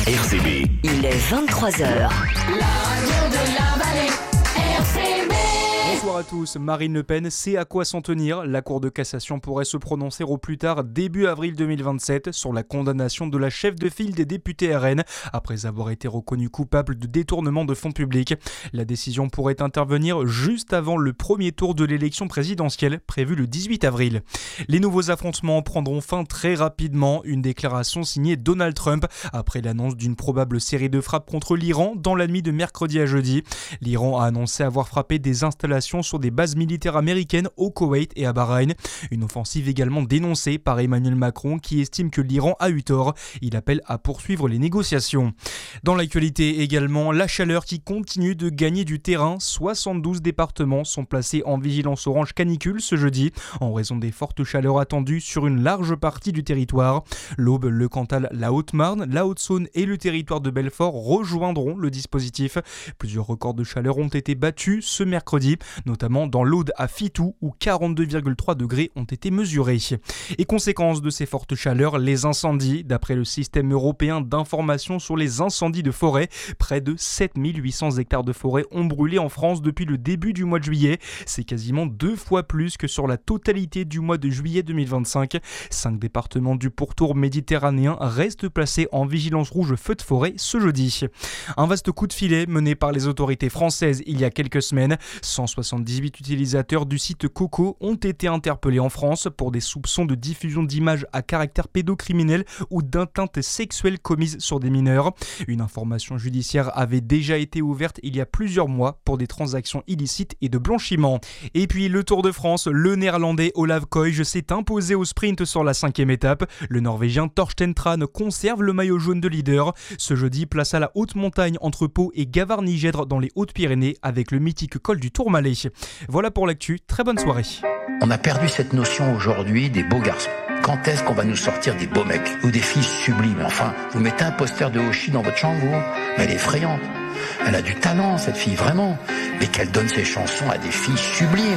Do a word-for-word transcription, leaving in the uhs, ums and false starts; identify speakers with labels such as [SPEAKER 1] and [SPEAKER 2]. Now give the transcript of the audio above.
[SPEAKER 1] R C B.
[SPEAKER 2] Il est vingt-trois heures.
[SPEAKER 3] La radio de la vallée, R C B.
[SPEAKER 4] Bonsoir à tous. Marine Le Pen sait à quoi s'en tenir. La Cour de cassation pourrait se prononcer au plus tard début avril deux mille vingt-sept sur la condamnation de la chef de file des députés R N après avoir été reconnue coupable de détournement de fonds publics. La décision pourrait intervenir juste avant le premier tour de l'élection présidentielle prévue le dix-huit avril. Les nouveaux affrontements prendront fin très rapidement. Une déclaration signée Donald Trump après l'annonce d'une probable série de frappes contre l'Iran dans la nuit de mercredi à jeudi. L'Iran a annoncé avoir frappé des installations sur des bases militaires américaines au Koweït et à Bahreïn. Une offensive également dénoncée par Emmanuel Macron qui estime que l'Iran a eu tort. Il appelle à poursuivre les négociations. Dans l'actualité également, la chaleur qui continue de gagner du terrain. soixante-douze départements sont placés en vigilance orange canicule ce jeudi en raison des fortes chaleurs attendues sur une large partie du territoire. L'Aube, le Cantal, la Haute-Marne, la Haute-Saône et le territoire de Belfort rejoindront le dispositif. Plusieurs records de chaleur ont été battus ce mercredi, notamment dans l'Aude à Fitou où quarante-deux virgule trois degrés ont été mesurés. Et conséquence de ces fortes chaleurs, les incendies. D'après le système européen d'information sur les incendies de forêt, près de sept mille huit cents hectares de forêt ont brûlé en France depuis le début du mois de juillet. C'est quasiment deux fois plus que sur la totalité du mois de juillet deux mille vingt-cinq. Cinq départements du pourtour méditerranéen restent placés en vigilance rouge feu de forêt ce jeudi. Un vaste coup de filet mené par les autorités françaises il y a quelques semaines. cent soixante-dix-huit utilisateurs du site Coco ont été interpellés en France pour des soupçons de diffusion d'images à caractère pédocriminel ou d'atteinte sexuelle commises sur des mineurs. Une information judiciaire avait déjà été ouverte il y a plusieurs mois pour des transactions illicites et de blanchiment. Et puis le Tour de France, le néerlandais Olav Koij s'est imposé au sprint sur la cinquième étape. Le norvégien Torsten Tran conserve le maillot jaune de leader. Ce jeudi, place à la haute montagne entre Pau et Gavarnie-Gèdre dans les Hautes-Pyrénées avec le mythique col du Tourmalet. Voilà pour l'actu, très bonne soirée.
[SPEAKER 5] On a perdu cette notion aujourd'hui des beaux garçons. Quand est-ce qu'on va nous sortir des beaux mecs ou des filles sublimes? Enfin, vous mettez un poster de Hoshi dans votre chambre, vous? Mais elle est effrayante. Elle a du talent, cette fille, vraiment. Mais qu'elle donne ses chansons à des filles sublimes.